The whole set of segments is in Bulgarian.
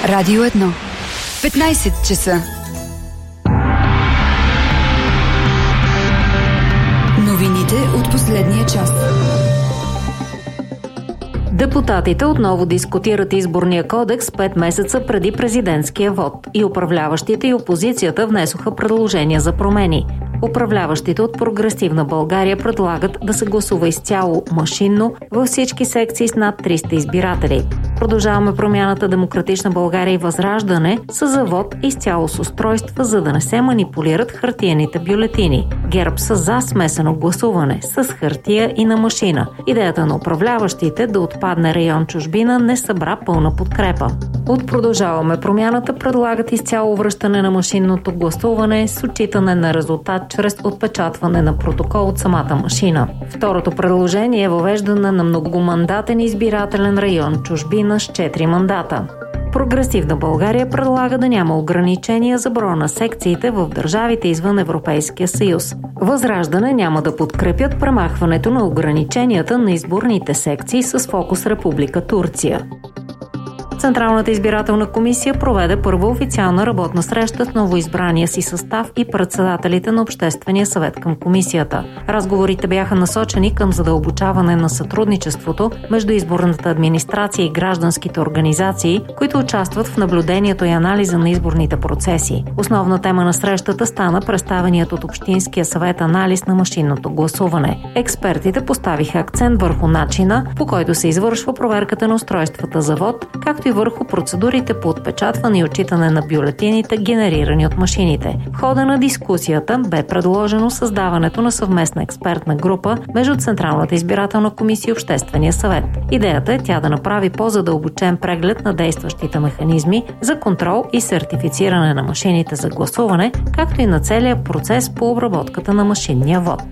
Радио 1. 15 часа. Новините от последния час. Депутатите отново дискутират изборния кодекс 5 месеца преди президентския вод и управляващите и опозицията внесоха предложения за промени. Управляващите от Прогресивна България предлагат да се гласува изцяло машинно във всички секции с над 300 избиратели. Продължаваме промяната Демократична България и Възраждане са за вод изцяло с устройства, за да не се манипулират хартиените бюлетини. ГЕРБ са за смесено гласуване с хартия и на машина. Идеята на управляващите да отпадне район чужбина не събра пълна подкрепа. От Продължаваме промяната предлагат изцяло връщане на машинното гласуване с отчитане на резултат чрез отпечатване на протокол от самата машина. Второто предложение е въвеждане на многомандатен избирателен район чужбина с 4 мандата. Прогресивна България предлага да няма ограничения за броя на секциите в държавите извън Европейския съюз. Възраждане няма да подкрепят премахването на ограниченията на изборните секции с фокус Република Турция. Централната избирателна комисия проведе първа официална работна среща с новоизбрания си състав и председателите на Обществения съвет към комисията. Разговорите бяха насочени към задълбочаване на сътрудничеството между изборната администрация и гражданските организации, които участват в наблюдението и анализа на изборните процеси. Основна тема на срещата стана представеният от Общинския съвет анализ на машинното гласуване. Експертите поставиха акцент върху начина, по който се извършва проверката на устройствата за вод, както и върху процедурите по отпечатване и отчитане на бюлетините, генерирани от машините. В хода на дискусията бе предложено създаването на съвместна експертна група между Централната избирателна комисия и Обществения съвет. Идеята е тя да направи по-задълбочен преглед на действащите механизми за контрол и сертифициране на машините за гласуване, както и на целия процес по обработката на машинния вод.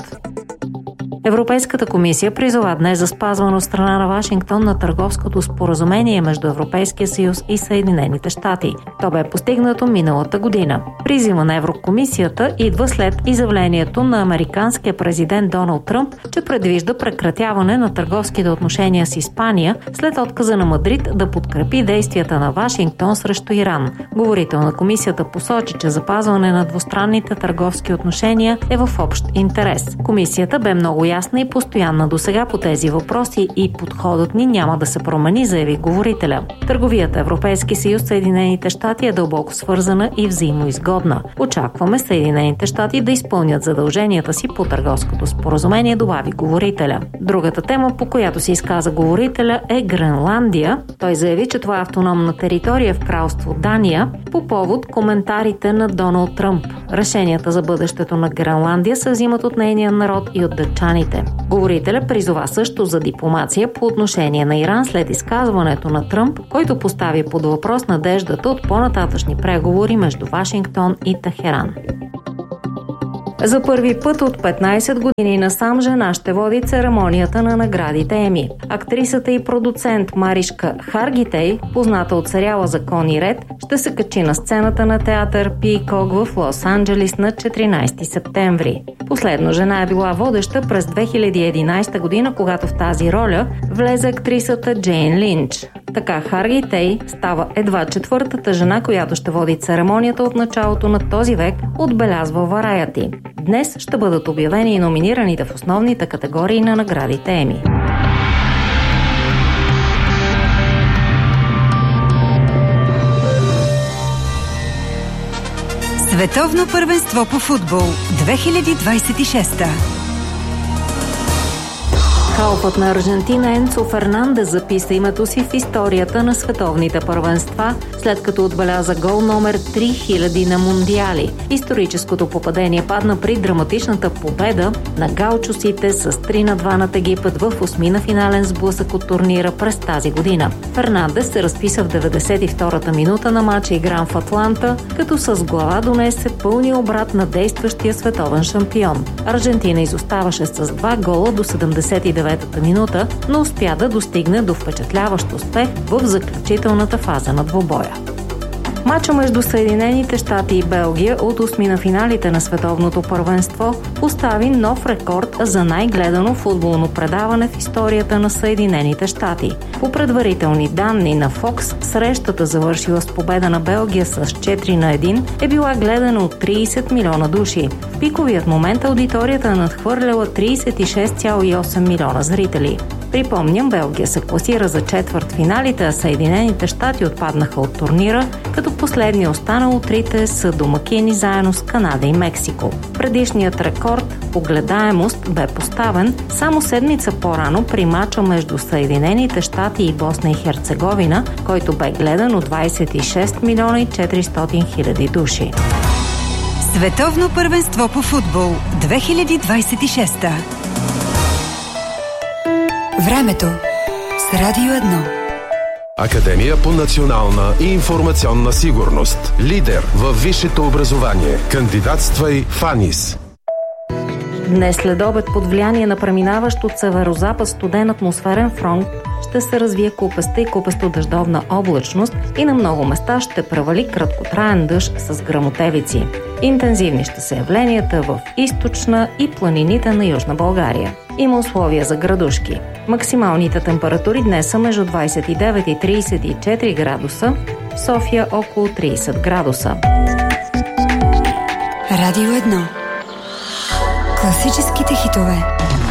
Европейската комисия призова днес за спазване от страна на Вашингтон на търговското споразумение между Европейския съюз и Съединените щати. То бе постигнато миналата година. Призива на Еврокомисията идва след изявлението на американския президент Доналд Тръмп, че предвижда прекратяване на търговските отношения с Испания след отказа на Мадрид да подкрепи действията на Вашингтон срещу Иран. Говорител на комисията посочи, че запазване на двустранните търговски отношения е в общ интерес. Комисията бе много ясна и постоянна досега по тези въпроси и подходът ни няма да се промени, заяви говорителя. Търговията Европейски съюз Съединените щати е дълбоко свързана и взаимоизгодна. Очакваме Съединените щати да изпълнят задълженията си по търговското споразумение, добави говорителя. Другата тема, по която се изказа говорителя, е Гренландия. Той заяви, че това е автономна територия в кралство Дания по повод коментарите на Доналд Тръмп. Решенията за бъдещето на Гренландия се взимат от нейния народ и от датчаните. Говорителя призова също за дипломация по отношение на Иран след изказването на Тръмп, който постави под въпрос надеждата от по-нататъчни преговори между Вашингтон и Техеран. За първи път от 15 години насам жена ще води церемонията на наградите Еми. Актрисата и продуцент Маришка Харгитей, позната от сериала Закон и ред, ще се качи на сцената на театър Пийкок в Лос-Анджелис на 14 септември. Последно жена е била водеща през 2011 година, когато в тази роля влезе актрисата Джейн Линч. Така Харгитей става едва четвъртата жена, която ще води церемонията от началото на този век, отбелязва Variety. Днес ще бъдат обявени и номинираните в основните категории на наградите Еми. Световно първенство по футбол 2026. Халфът на Аржентина Енцо Фернандес записа името си в историята на световните първенства, след като отбеляза гол номер 3000 на Мундиали. Историческото попадение падна при драматичната победа на гаучосите с 3-2 над Египет в осмина финален сблъсък от турнира през тази година. Фернандес се разписа в 92-та минута на матча, игран в Атланта, като с глава донесе пълния обрат на действащия световен шампион. Аржентина изоставаше с 2 гола до 79-та минута, но успя да достигне до впечатляващ успех в заключителната фаза на двобоя. Мача между Съединените щати и Белгия от осмина финалите на световното първенство постави нов рекорд за най-гледано футболно предаване в историята на Съединените щати. По предварителни данни на Fox, срещата, завършила с победа на Белгия с 4-1, е била гледана от 30 милиона души. В пиковият момент аудиторията надхвърляла 36,8 милиона зрители. Припомням, Белгия се класира за четвъртфиналите, а Съединените щати отпаднаха от турнира, като последния останал от трите са домакини заедно с Канада и Мексико. Предишният рекорд по гледаемост бе поставен само седмица по-рано при мача между Съединените щати и Босна и Херцеговина, който бе гледан от 26 милиона и 400 хиляди души. Световно първенство по футбол 2026. Времето с Радио 1. Академия по национална и информационна сигурност. Лидер във висшето образование. Кандидатствай в АНИС. Днес след обед под влияние на преминаващ от северозапад студен атмосферен фронт ще се развие купеста и купесто-дъждовна облачност и на много места ще превали краткотраен дъжд с гръмотевици. Интензивни ще са явленията в източна и планините на Южна България. Има условия за градушки. Максималните температури днес са между 29 и 34 градуса, в София около 30 градуса. Радио 1. Класическите хитове.